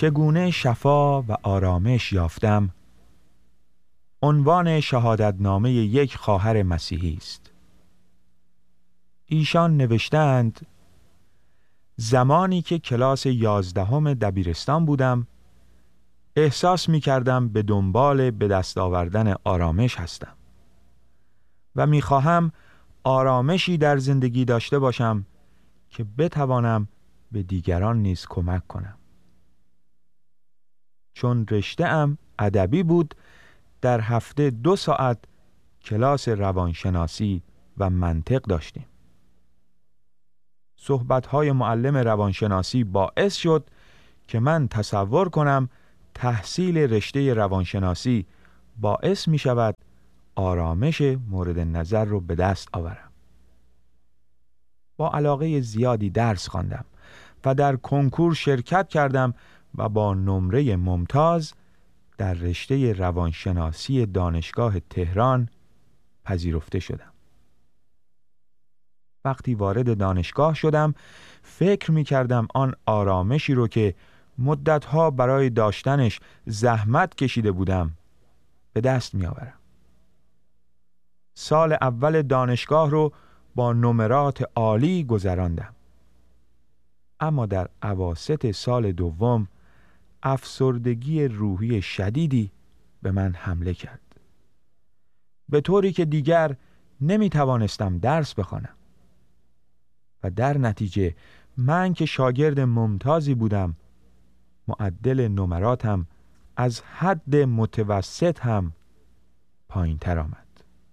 چگونه شفا و آرامش یافتم عنوان شهادتنامه یک خواهر مسیحی است. ایشان نوشتند: زمانی که کلاس 11 دبیرستان بودم احساس می کردم به دنبال به دست آوردن آرامش هستم و می خواهم آرامشی در زندگی داشته باشم که بتوانم به دیگران نیز کمک کنم. چون رشته‌ام ادبی بود، در هفته 2 ساعت کلاس روانشناسی و منطق داشتیم. صحبت‌های معلم روانشناسی باعث شد که من تصور کنم تحصیل رشته روانشناسی باعث می شود آرامش مورد نظر رو به دست آورم. با علاقه زیادی درس خواندم و در کنکور شرکت کردم و با نمره ممتاز در رشته روانشناسی دانشگاه تهران پذیرفته شدم. وقتی وارد دانشگاه شدم فکر می کردم آن آرامشی رو که مدتها برای داشتنش زحمت کشیده بودم به دست می آورم. سال اول دانشگاه رو با نمرات عالی گذراندم. اما در اواسط سال دوم افسردگی روحی شدیدی به من حمله کرد، به طوری که دیگر نمی توانستم درس بخوانم و در نتیجه من که شاگرد ممتازی بودم معدل نمراتم از حد متوسط هم پایین تر آمد.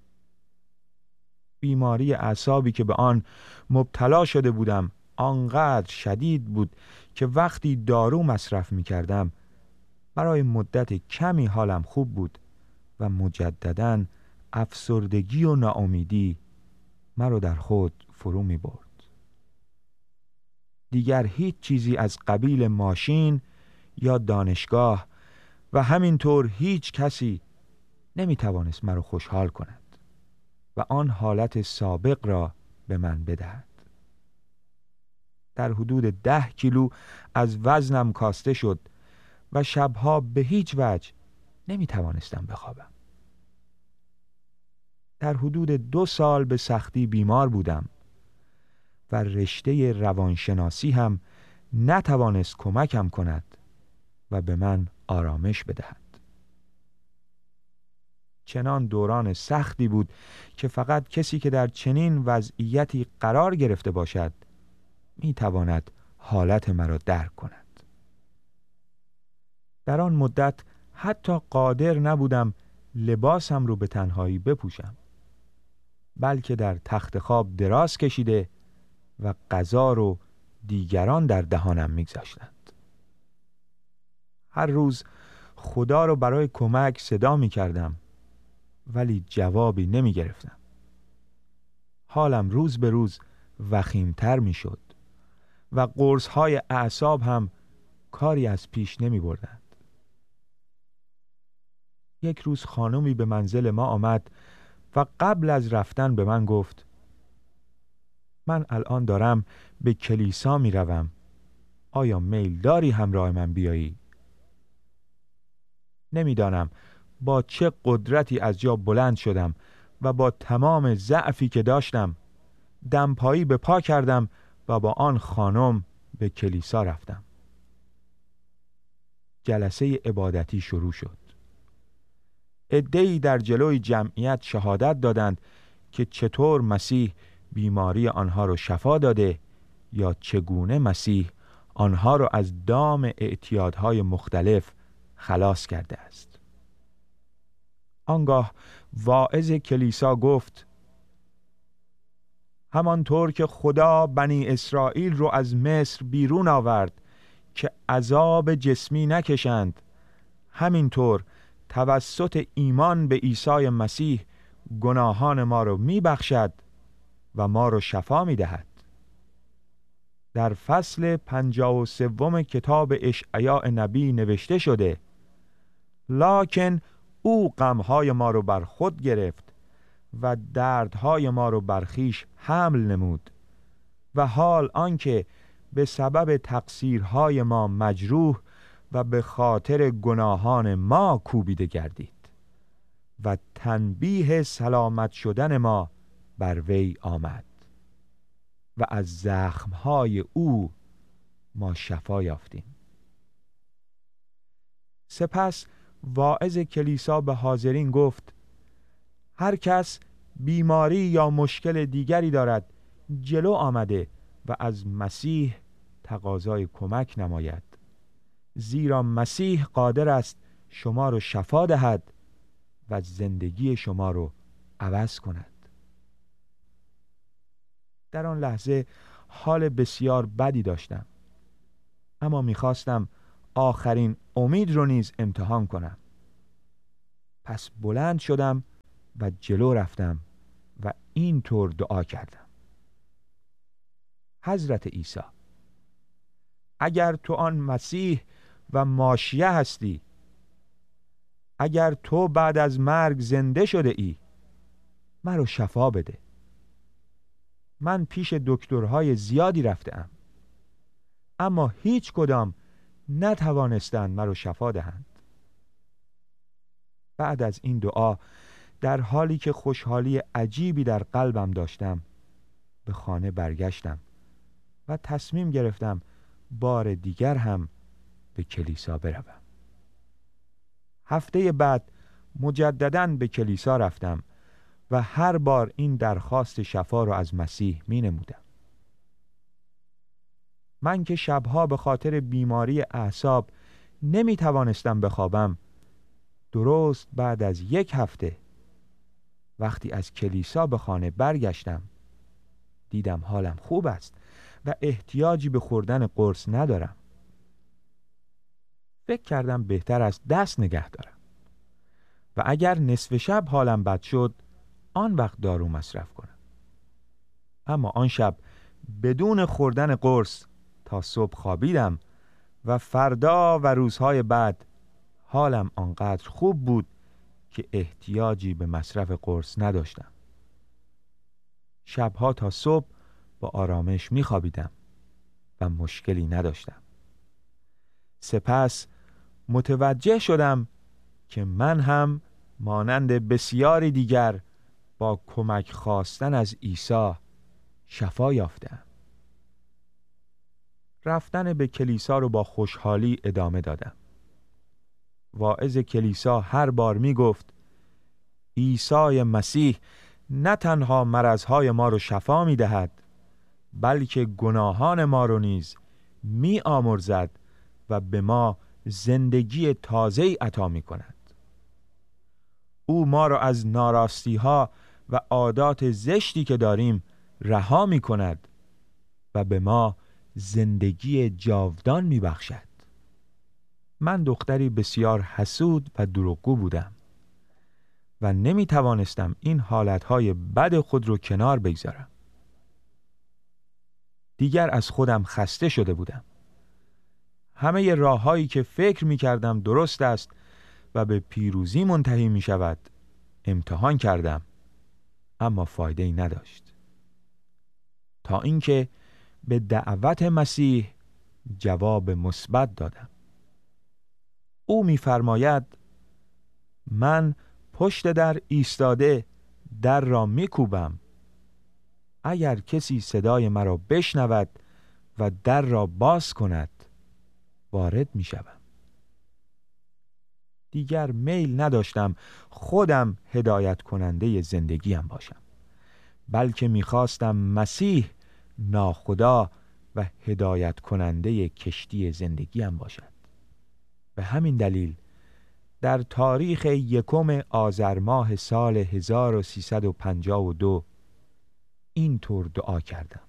بیماری اعصابی که به آن مبتلا شده بودم آنقدر شدید بود که وقتی دارو مصرف می کردم برای مدت کمی حالم خوب بود و مجدداً افسردگی و ناامیدی مرا در خود فرو می برد. دیگر هیچ چیزی از قبیل ماشین یا دانشگاه و همینطور هیچ کسی نمی توانست مرا خوشحال کند و آن حالت سابق را به من بدهد. در حدود 10 کیلو از وزنم کاسته شد و شبها به هیچ وجه نمی توانستم بخوابم. در حدود 2 سال به سختی بیمار بودم و رشته روانشناسی هم نتوانست کمکم کند و به من آرامش بدهد. چنان دوران سختی بود که فقط کسی که در چنین وضعیتی قرار گرفته باشد می تواند حالت مرا درک کند. در آن مدت حتی قادر نبودم لباسم رو به تنهایی بپوشم، بلکه در تخت خواب دراز کشیده و غذا رو دیگران در دهانم میگذاشتند. هر روز خدا رو برای کمک صدا می کردم ولی جوابی نمی گرفتم. حالم روز به روز وخیمتر می شد و قرص‌های اعصاب هم کاری از پیش نمی بردند. یک روز خانمی به منزل ما آمد و قبل از رفتن به من گفت: من الان دارم به کلیسا می روم. آیا میل داری همراه من بیایی؟ نمیدانم با چه قدرتی از جا بلند شدم و با تمام ضعفی که داشتم دمپایی به پا کردم و با آن خانم به کلیسا رفتم. جلسه عبادتی شروع شد. عده‌ای در جلوی جمعیت شهادت دادند که چطور مسیح بیماری آنها را شفا داده یا چگونه مسیح آنها را از دام اعتیادهای مختلف خلاص کرده است. آنگاه واعظ کلیسا گفت: همانطور که خدا بنی اسرائیل رو از مصر بیرون آورد که عذاب جسمی نکشند، همینطور توسط ایمان به عیسی مسیح گناهان ما رو میبخشد و ما رو شفا میدهد. در فصل 53 کتاب اشعیا نبی نوشته شده: لکن او غمهای ما رو بر خود گرفت و دردهای ما رو بر خویش حمل نمود و حال آنکه به سبب تقصیرهای ما مجروح و به خاطر گناهان ما کوبیده گردید و تنبیه سلامت شدن ما بر وی آمد و از زخمهای او ما شفا یافتیم. سپس واعظ کلیسا به حاضرین گفت: هر کس بیماری یا مشکل دیگری دارد جلو آمده و از مسیح تقاضای کمک نماید، زیرا مسیح قادر است شما رو شفا دهد و زندگی شما رو عوض کند. در آن لحظه حال بسیار بدی داشتم، اما میخواستم آخرین امید رو نیز امتحان کنم. پس بلند شدم و جلو رفتم و اینطور دعا کردم: حضرت عیسی، اگر تو آن مسیح و ماشیه هستی، اگر تو بعد از مرگ زنده شده ای، مرا شفا بده. من پیش دکترهای زیادی رفتم، اما هیچ کدام نتوانستند مرا شفا دهند. بعد از این دعا، در حالی که خوشحالی عجیبی در قلبم داشتم، به خانه برگشتم و تصمیم گرفتم بار دیگر هم به کلیسا بروم. هفته بعد مجدداً به کلیسا رفتم و هر بار این درخواست شفا را از مسیح می نمودم. من که شبها به خاطر بیماری اعصاب نمی توانستم بخوابم، درست بعد از 1 هفته وقتی از کلیسا به خانه برگشتم، دیدم حالم خوب است و احتیاجی به خوردن قرص ندارم. فکر کردم بهتر است دست نگه دارم و اگر نصف شب حالم بد شد، آن وقت دارو مصرف کنم. اما آن شب بدون خوردن قرص تا صبح خوابیدم و فردا و روزهای بعد حالم آنقدر خوب بود که احتیاجی به مصرف قرص نداشتم. شبها تا صبح با آرامش می خوابیدم و مشکلی نداشتم. سپس متوجه شدم که من هم مانند بسیاری دیگر با کمک خواستن از عیسی شفا یافتم. رفتن به کلیسا رو با خوشحالی ادامه دادم. واعظ کلیسا هر بار می گفت: عیسی مسیح نه تنها مرضهای ما رو شفا می دهد، بلکه گناهان ما رو نیز می آمرزد و به ما زندگی تازه‌ای عطا می کند. او ما را از ناراستی ها و عادات زشتی که داریم رها می کند و به ما زندگی جاودان می بخشد. من دختری بسیار حسود و دروغگو بودم و نمی توانستم این حالتهای بد خود رو کنار بگذارم. دیگر از خودم خسته شده بودم. همه راههایی که فکر می کردم درست است و به پیروزی منتهی می شود امتحان کردم، اما فایده‌ای نداشت، تا اینکه به دعوت مسیح جواب مثبت دادم. او می‌فرماید: من پشت در ایستاده در را می‌کوبم. اگر کسی صدای مرا بشنود و در را باز کند، وارد می‌شوم. دیگر میل نداشتم خودم هدایت کننده زندگیم باشم، بلکه می‌خواستم مسیح ناخدا و هدایت کننده کشتی زندگیم باشد. به همین دلیل در تاریخ 1 آذر ماه سال 1352 این طور دعا کردم: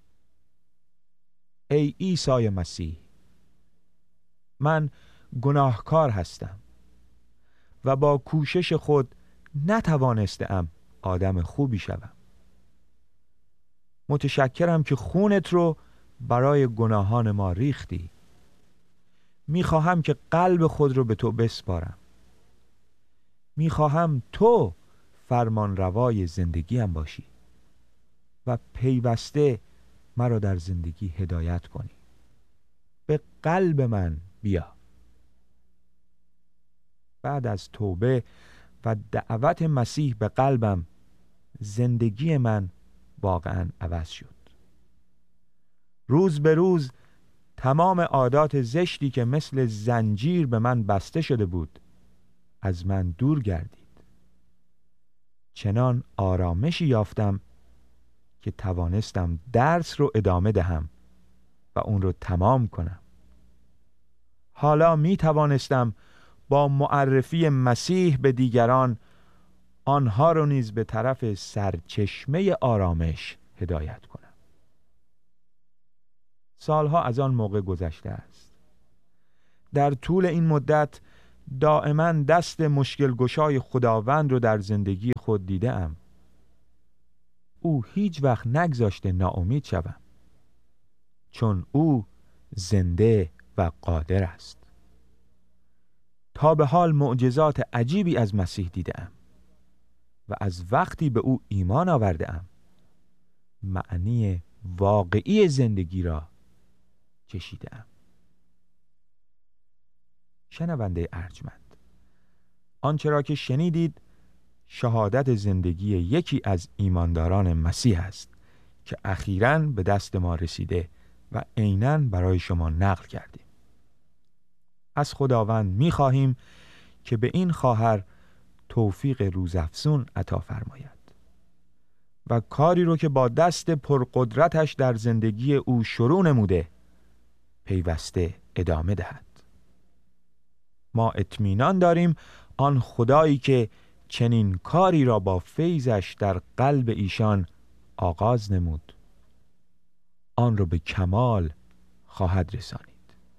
ای عیسی مسیح، من گناهکار هستم و با کوشش خود نتوانستم آدم خوبی شوم. متشکرم که خونت رو برای گناهان ما ریختی. میخواهم که قلب خود رو به تو بسپارم. میخواهم تو فرمان روای زندگیم باشی و پیوسته مرا در زندگی هدایت کنی. به قلب من بیا بعد از توبه و دعوت مسیح به قلبم زندگی من واقعا عوض شد. روز به روز تمام عادات زشتی که مثل زنجیر به من بسته شده بود از من دور گردید. چنان آرامشی یافتم که توانستم درس رو ادامه دهم و اون رو تمام کنم. حالا می توانستم با معرفی مسیح به دیگران آنها رو نیز به طرف سرچشمه آرامش هدایت کنم. سالها از آن موقع گذشته است. در طول این مدت دائما دست مشکل گشای خداوند رو در زندگی خود دیدم. او هیچ وقت نگذاشته ناامید شوم، چون او زنده و قادر است. تا به حال معجزات عجیبی از مسیح دیدم و از وقتی به او ایمان آورده‌ام معنی واقعی زندگی را چشیده‌ام. شنونده ارجمند، آنچه را که شنیدید شهادت زندگی یکی از ایمانداران مسیح است که اخیراً به دست ما رسیده و عیناً برای شما نقل کردیم. از خداوند می‌خواهیم که به این خواهر توفیق روزافزون عطا فرماید و کاری رو که با دست پرقدرتش در زندگی او شروع نموده پیوسته ادامه دهد. ما اطمینان داریم آن خدایی که چنین کاری را با فیضش در قلب ایشان آغاز نمود آن را به کمال خواهد رسانید.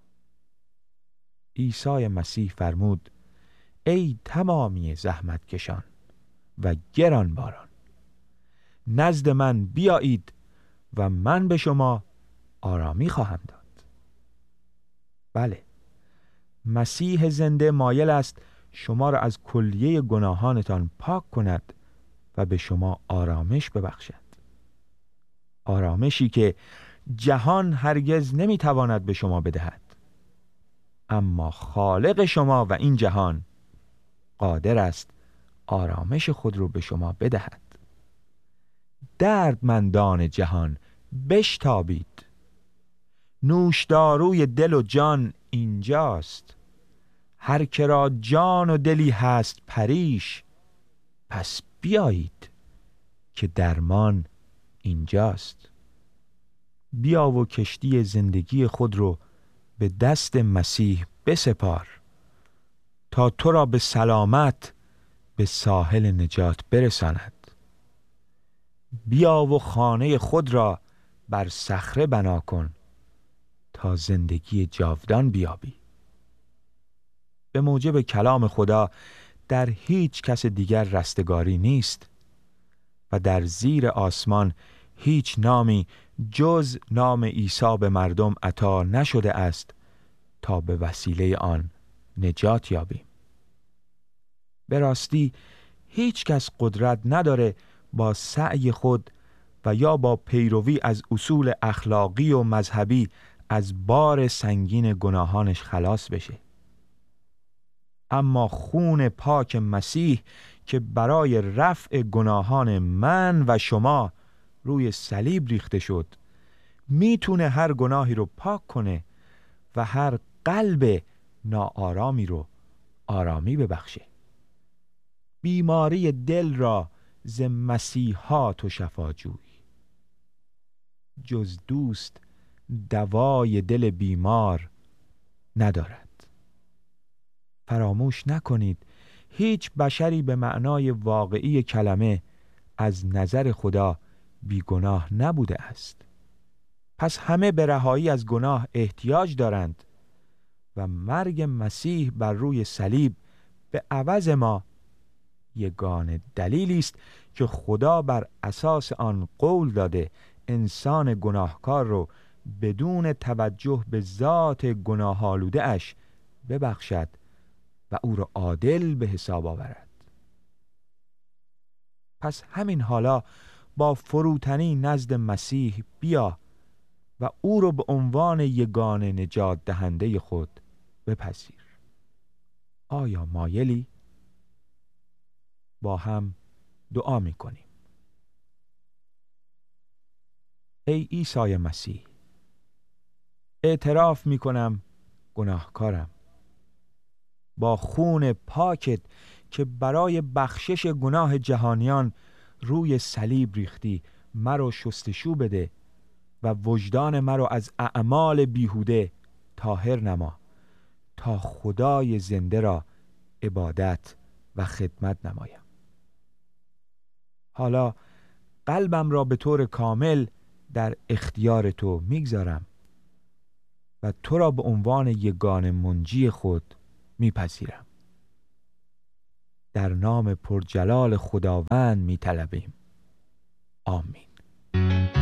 عیسی مسیح فرمود: ای تمامی زحمت کشان و گرانباران، نزد من بیایید و من به شما آرامی خواهم داد. بله، مسیح زنده مایل است شما را از کلیه گناهانتان پاک کند و به شما آرامش ببخشد. آرامشی که جهان هرگز نمیتواند به شما بدهد، اما خالق شما و این جهان قادر است آرامش خود رو به شما بدهد. دردمندان جهان بشتابید، نوشداروی دل و جان اینجاست. هر که را جان و دلی هست پریش، پس بیایید که درمان اینجاست. بیا و کشتی زندگی خود رو به دست مسیح بسپار تا تو را به سلامت به ساحل نجات برساند. بیا و خانه خود را بر صخره بنا کن تا زندگی جاودان بیابی. به موجب کلام خدا در هیچ کس دیگر رستگاری نیست و در زیر آسمان هیچ نامی جز نام عیسی به مردم عطا نشده است تا به وسیله آن نجات یابیم. به راستی هیچ کس قدرت نداره با سعی خود و یا با پیروی از اصول اخلاقی و مذهبی از بار سنگین گناهانش خلاص بشه. اما خون پاک مسیح که برای رفع گناهان من و شما روی صلیب ریخته شد میتونه هر گناهی رو پاک کنه و هر قلب ناآرامی رو آرامی ببخشه. بیماری دل را ز مسیحا تو شفا جوی، جز دوست دوای دل بیمار ندارد. فراموش نکنید هیچ بشری به معنای واقعی کلمه از نظر خدا بیگناه نبوده است. پس همه به رهایی از گناه احتیاج دارند و مرگ مسیح بر روی صلیب به عوض ما یگانه دلیلی است که خدا بر اساس آن قول داده انسان گناهکار رو بدون توجه به ذات گناه آلوده اش ببخشد و او را عادل به حساب آورد. پس همین حالا با فروتنی نزد مسیح بیا و او را به عنوان یگانه نجات دهنده خود بپذیر. آیا مایلی؟ با هم دعا می‌کنیم. ای عیسی مسیح، اعتراف می‌کنم گناهکارم. با خون پاکت که برای بخشش گناه جهانیان روی صلیب ریختی، مرا شستشو بده و وجدان مرا از اعمال بیهوده طاهر نما تا خدای زنده را عبادت و خدمت نمایم. حالا قلبم را به طور کامل در اختیار تو میگذارم و تو را به عنوان یگانه منجی خود میپذیرم. در نام پرجلال خداوند میطلبیم. آمین.